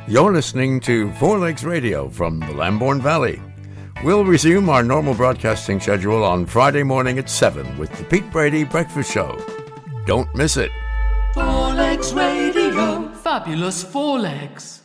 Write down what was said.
You're listening to Four Legs Radio from the Lambourne Valley. We'll resume our normal broadcasting schedule on Friday morning at 7 with the Pete Brady Breakfast Show. Don't miss it. Four Legs Radio. Fabulous Four Legs.